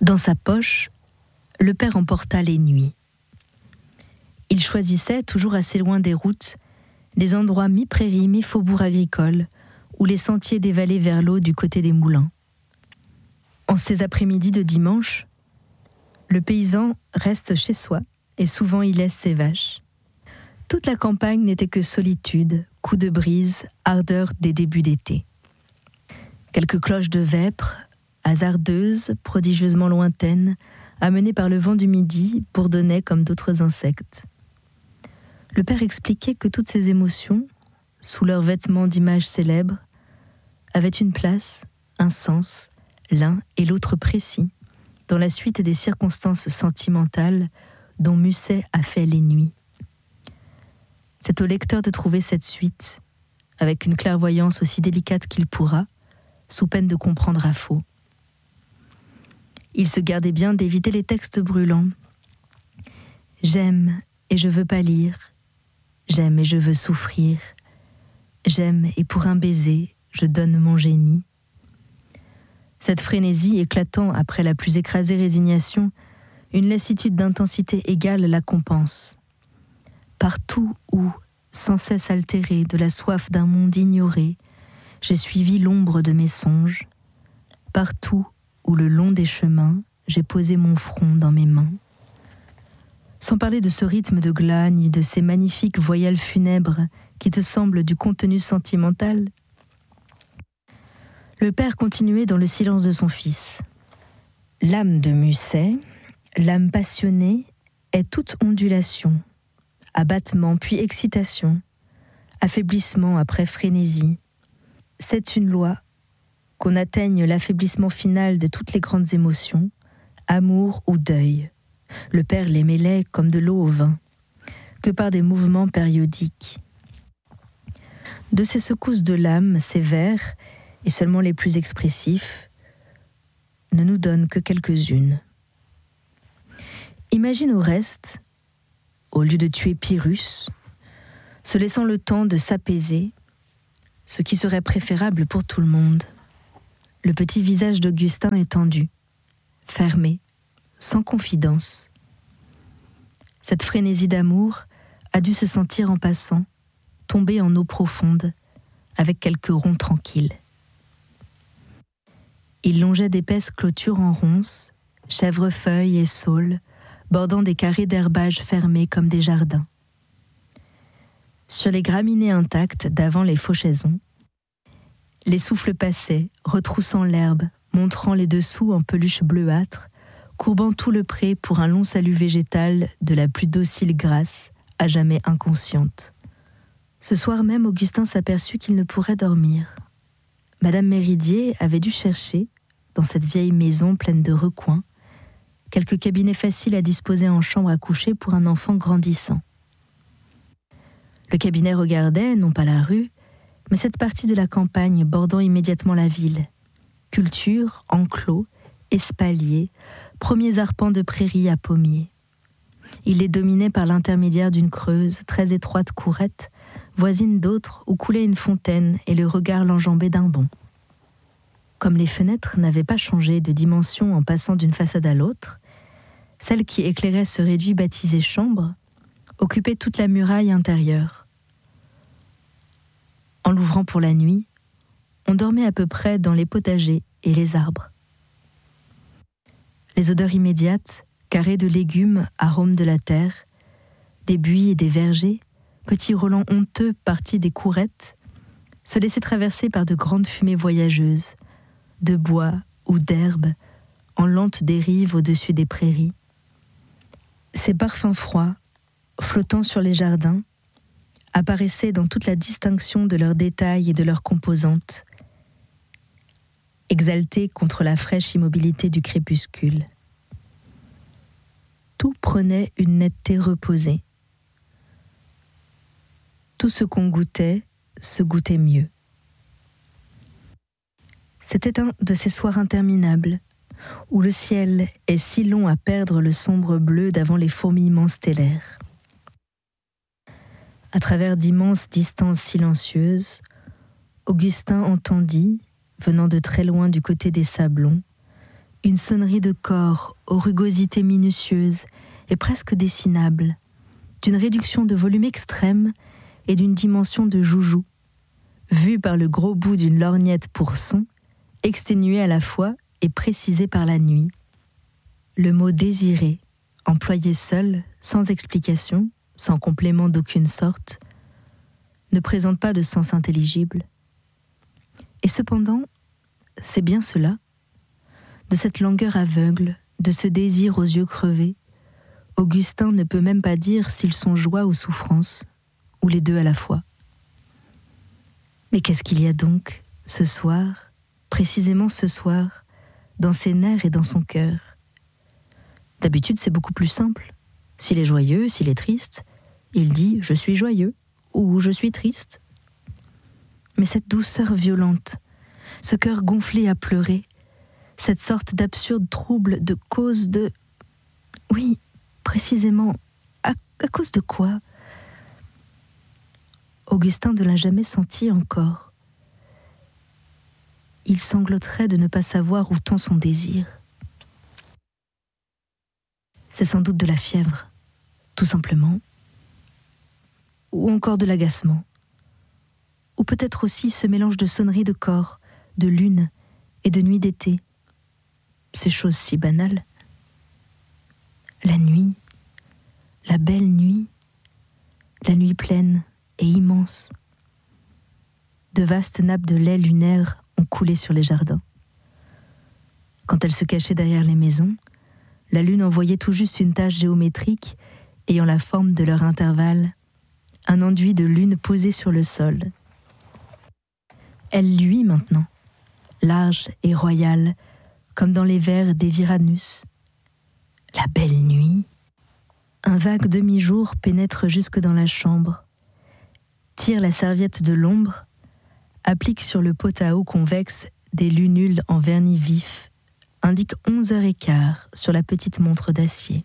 Dans sa poche, le père emporta les nuits. Il choisissait, toujours assez loin des routes, les endroits mi-prairies, mi-faubourg agricole, ou les sentiers dévalés vers l'eau du côté des moulins. En ces après-midi de dimanche, le paysan reste chez soi et souvent y laisse ses vaches. Toute la campagne n'était que solitude, coups de brise, ardeur des débuts d'été. Quelques cloches de vêpres, hasardeuses, prodigieusement lointaines, amenées par le vent du midi, bourdonnaient comme d'autres insectes. Le père expliquait que toutes ces émotions, sous leurs vêtements d'images célèbres, avaient une place, un sens, l'un et l'autre précis, dans la suite des circonstances sentimentales dont Musset a fait les nuits. C'est au lecteur de trouver cette suite, avec une clairvoyance aussi délicate qu'il pourra, sous peine de comprendre à faux. Il se gardait bien d'éviter les textes brûlants. J'aime et je veux pâlir, j'aime et je veux souffrir, j'aime et pour un baiser, je donne mon génie. Cette frénésie éclatant après la plus écrasée résignation, une lassitude d'intensité égale la compense. Partout où, sans cesse altéré de la soif d'un monde ignoré, j'ai suivi l'ombre de mes songes, partout où le long des chemins, j'ai posé mon front dans mes mains. Sans parler de ce rythme de glas, ni de ces magnifiques voyelles funèbres qui te semblent du contenu sentimental, le père continuait dans le silence de son fils. L'âme de Musset, l'âme passionnée, est toute ondulation, abattement puis excitation, affaiblissement après frénésie. C'est une loi, qu'on atteigne l'affaiblissement final de toutes les grandes émotions, amour ou deuil. Le père les mêlait comme de l'eau au vin, que par des mouvements périodiques. De ces secousses de l'âme sévères, et seulement les plus expressifs, ne nous donnent que quelques-unes. Imagine au reste, au lieu de tuer Pyrrhus, se laissant le temps de s'apaiser, ce qui serait préférable pour tout le monde. Le petit visage d'Augustin étendu, fermé, sans confidence. Cette frénésie d'amour a dû se sentir en passant, tomber en eau profonde, avec quelques ronds tranquilles. Il longeait d'épaisses clôtures en ronces, chèvrefeuilles et saules, bordant des carrés d'herbage fermés comme des jardins. Sur les graminées intactes d'avant les fauchaisons, les souffles passaient, retroussant l'herbe, montrant les dessous en peluche bleuâtre, courbant tout le pré pour un long salut végétal de la plus docile grâce, à jamais inconsciente. Ce soir même, Augustin s'aperçut qu'il ne pourrait dormir. Madame Méridier avait dû chercher, dans cette vieille maison pleine de recoins, quelques cabinets faciles à disposer en chambre à coucher pour un enfant grandissant. Le cabinet regardait, non pas la rue, mais cette partie de la campagne bordant immédiatement la ville. Culture, enclos, espaliers, premiers arpents de prairies à pommiers. Il les dominait par l'intermédiaire d'une creuse, très étroite courette, voisine d'autres où coulait une fontaine et le regard l'enjambait d'un bond. Comme les fenêtres n'avaient pas changé de dimension en passant d'une façade à l'autre, celle qui éclairait ce réduit baptisé chambre occupait toute la muraille intérieure. En l'ouvrant pour la nuit, on dormait à peu près dans les potagers et les arbres. Les odeurs immédiates, carrés de légumes, arômes de la terre, des buis et des vergers, petits relents honteux partis des courettes, se laissaient traverser par de grandes fumées voyageuses, de bois ou d'herbe, en lente dérive au-dessus des prairies. Ces parfums froids, flottant sur les jardins, apparaissaient dans toute la distinction de leurs détails et de leurs composantes, exaltés contre la fraîche immobilité du crépuscule. Tout prenait une netteté reposée. Tout ce qu'on goûtait se goûtait mieux. C'était un de ces soirs interminables, où le ciel est si long à perdre le sombre bleu d'avant les fourmillements stellaires. À travers d'immenses distances silencieuses, Augustin entendit, venant de très loin du côté des Sablons, Une sonnerie de corps aux rugosités minutieuses et presque dessinables, d'une réduction de volume extrême et d'une dimension de joujou, vue par le gros bout d'une lorgnette pour son, exténuée à la fois et précisée par la nuit. Le mot désiré, employé seul, sans explication, sans complément d'aucune sorte, ne présente pas de sens intelligible. Et cependant, c'est bien cela, de cette langueur aveugle, de ce désir aux yeux crevés, Augustin ne peut même pas dire s'ils sont joie ou souffrance, ou les deux à la fois. Mais qu'est-ce qu'il y a donc, ce soir, précisément ce soir, dans ses nerfs et dans son cœur? D'habitude, c'est beaucoup plus simple. S'il est joyeux, s'il est triste, il dit « je suis joyeux » ou « je suis triste ». Mais cette douceur violente, ce cœur gonflé à pleurer, cette sorte d'absurde trouble de cause de... Oui, précisément, à cause de quoi? Augustin ne l'a jamais senti encore. Il sangloterait de ne pas savoir où tend son désir. C'est sans doute de la fièvre, tout simplement, ou encore de l'agacement, ou peut-être aussi ce mélange de sonneries de corps, de lune et de nuit d'été. Ces choses si banales. La nuit, la belle nuit, la nuit pleine et immense. De vastes nappes de lait lunaire ont coulé sur les jardins. Quand elle se cachait derrière les maisons, la lune envoyait tout juste une tache géométrique ayant la forme de leur intervalle, un enduit de lune posé sur le sol. Elle luit maintenant, large et royale, comme dans les vers d'Eviranus. La belle nuit. Un vague demi-jour pénètre jusque dans la chambre, tire la serviette de l'ombre, applique sur le pot à eau convexe des lunules en vernis vif, indique 11h15 sur la petite montre d'acier.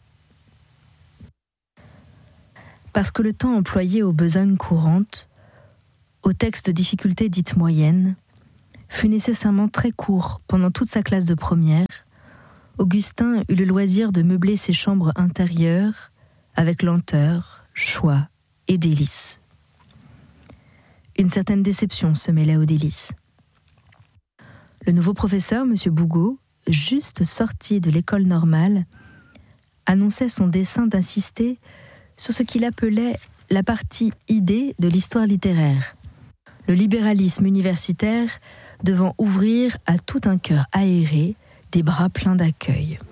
Parce que le temps employé aux besognes courantes, aux textes de difficulté dite moyenne, fut nécessairement très court pendant toute sa classe de première, Augustin eut le loisir de meubler ses chambres intérieures avec lenteur, choix et délices. Une certaine déception se mêlait aux délices. Le nouveau professeur, M. Bougot, juste sorti de l'école normale, annonçait son dessein d'insister sur ce qu'il appelait la partie idée de l'histoire littéraire, le libéralisme universitaire devant ouvrir à tout un cœur aéré des bras pleins d'accueil.